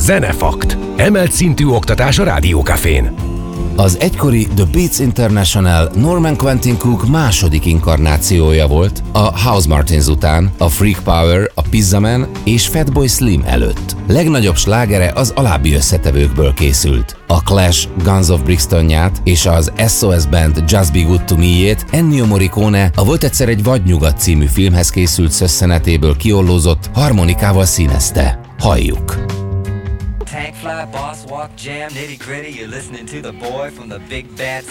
Zenefakt. Emelt szintű oktatás a Rádiókafén. Az egykori The Beats International Norman Quentin Cook második inkarnációja volt a House Martins után, a Freak Power, a Pizza Man és Fatboy Slim előtt. Legnagyobb slágere az alábbi összetevőkből készült. A Clash Guns of Brixtonját és az SOS Band Just Be Good To Me-jét Ennio Morricone a Volt egyszer egy Vadnyugat című filmhez készült szösszenetéből kiollózott harmonikával színezte. Halljuk! Tank fly, boss walk, jam, nitty gritty. You're listening to the boy from the big bad